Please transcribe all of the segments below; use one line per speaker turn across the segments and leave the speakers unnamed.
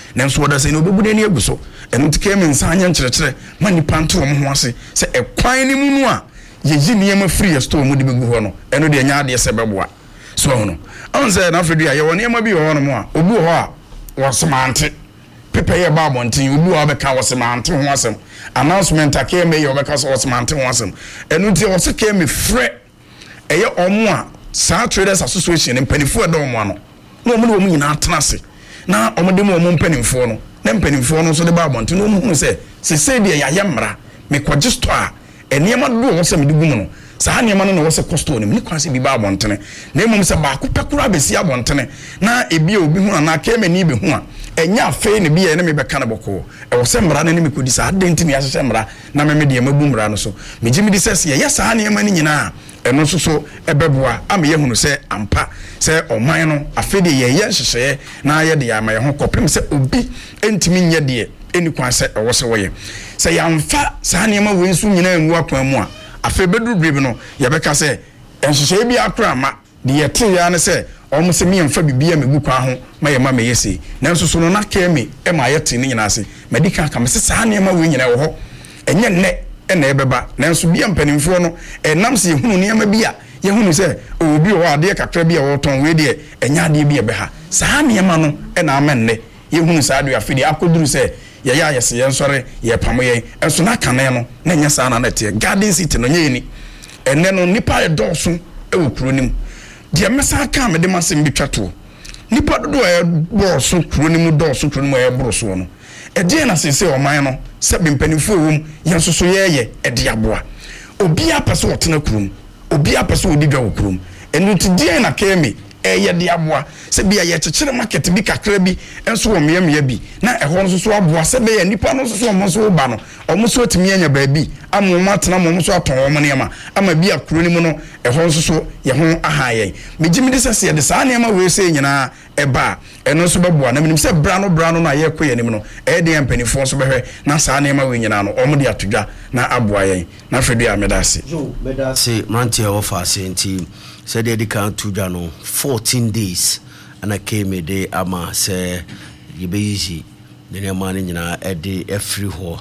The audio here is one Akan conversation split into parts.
nanso woda se no bebu ne egu so eno tike me nsa anya nkyerɛkyerɛ ma nipa nto mo ho ase se ekwan ni mu no a yeji niam free store mu de begu ho no eno de nya ade se beboa so ho no on say na afredu aye won niam bi ho no mo a obu ho a wosemante pepe ye ba bontin obu ho beka wosemante ho asem announcement ake me ye obeka so wosemante ho asem eno ti woseke me frɛ eye omo a sa traders association mpanifo edo omo ano no omo no nyina atenase na omo de mo mpanifo no na mpanifo no so de ba bontin no omo hu se de ya yemra me kwaje store a eniema do wo se me de gumu no sa eniema no wo se costo no me kwase bi ba bontene na emom se ba kopekura besi abontene na ebi obi hu na ka emani be hu a enya afi ne bi ye ne me beka na boko e wo se mra na ne me kodi sa adenti ya hye mra na me de mabu mra no so me gimi di sese ye sa eniema ni nyina eno so ebeboa ama ye hunu se ampa se oman no afi de ye hyehyeye na ye de ya ma ye ho kopem se obi entimi nye de eni kwan se wo se wo ye se yamfa sa eniema we nsu nyina enwu akwan mu a afi bedu bribe no ye beka se enhyehye bi akra ma de ye te ya ne se omo se me mfa bibia megu kwa ho ma ye ma me yesi nanso so no na ka me e ma ye te ni nyina ase medika ka me se sa eniema we nyina wo ho enye nne ena ebeba nanso bia mpanimfo no enam se hunu niam bia ye hunu se obi o ade kakra bia wo ton we de enya ade bia be ha saa niam no ena amenne ye hunu saa de afidi akoduru se ye ya yese ye nsore ye pamo ye enso na kane no na nya saa na te garden city no nye ni enne no nipa edorso e wo kuro nim de mesa ka me de masem bi twato nipa dodo e borso kuro nim dorso kuro nim e borso no ede na sese o man no se bimpanifo wom yensoso ye ede aboa obi apese wotena kurum obi apese odi dwa kurum enu ti die na kemi ye de aboa se bia ye kyekere market bi kakra bi enso wo meyamya bi na ehon so so aboa se be ye nipa no so mo so ba no omo so otimi anya ba bi amoma tena mo so aton wo ne ma ama bi akuro ni mu no ehon so ye ho ahaye megimi de sese ye de saa ne ma we se nyina eba eno so beboa na menim se bra no na ye koye nim no de empanifo so behwe na saa ne ma we nyina no omo de atodwa na aboa ye na fredu ya medase
jo medase mantie ofa senti said they can to jano 14 days and I came a day ama say you be easy the man in a every ho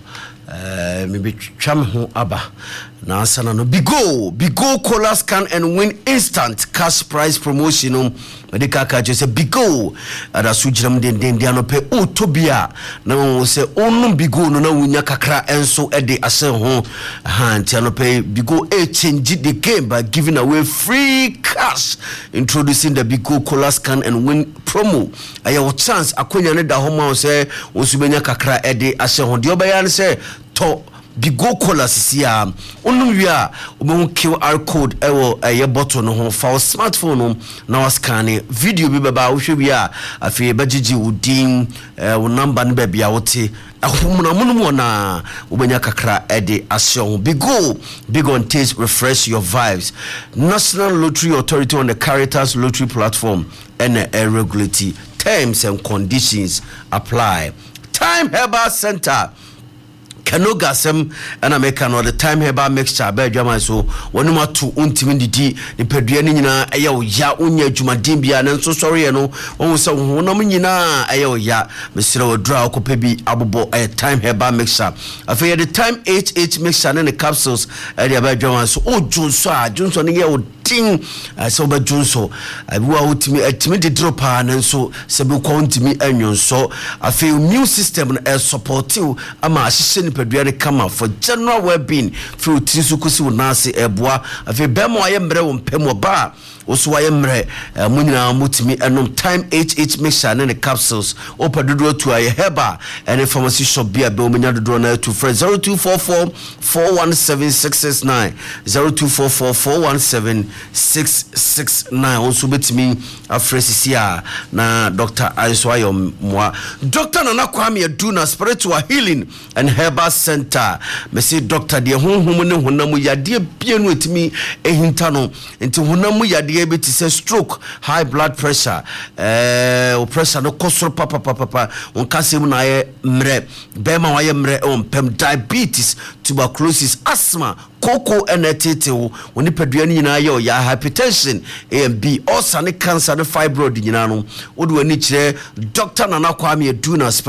maybe cham ho aba na sana no bigo cola scan and win instant cash prize promotion medical card just say bigo ada sujiram den no pe otobia na wo say onum bigo no na wunya kakra enso e de ase ho ntia no pe bigo change the game by giving away free cash introducing the bigo cola scan and win promo ayo chance akonya ne da ho ma say wo subenya kakra e de ase ho de obaya ne say to bigo cola sisia onum wi a obo QR code ewo eye bottle no ho fa smartphone no na was scan video bi baba wo hwe wi a afi bagigi udin wo number ne ba bia wote ahumuna munum na obenya kakra ede asion bigo and taste refresh your vibes. National Lottery Authority on the Caritas Lottery platform and regulatory terms and conditions apply. Time Herbal Center Kanoga sem and American or the Time Herbal mixture by Jama so one more two untimidity the Pedriani ayo ya unya jumadimbia and so sorry no one was so nominina ayo ya Mr. Draw Kopebi Abubo a Time Herbal mixture. I fear the Time HH mixture and the capsules at the Jama so Johnson ye ting so ba Johnson I will ultimate a timid drop and so Sabu me and so I feel immune system and support you ama Pedriani come out for general well-being through Tisukusi Nasi Eboa. A very bemo I am brewing Pemo Bar. Also, I am Munina Mutimi and Time HH mixture and the capsules. Open the door to a herba and a pharmacy shop beer Belmina the donor to friend 0244 417 669 0244 417 669. Also, bet me a Fresia na Dr. Aiswayo Mwa. Dr. Nana Kwame Aduna spiritual healing and herbal center. Me say doctor de hunamu yade bien with me e hintano into hunamu yade be to say stroke, high blood pressure, pressure no kosoro papa on kasem na ye mre bema wa ye mre on pem diabetes, tuberculosis, asthma, cocoa enetete woni paduani nyina ye ya hypertension A and B, also ne cancer ne fibroid nyina no wo de wani kire Dr. Nana Kwame Aduna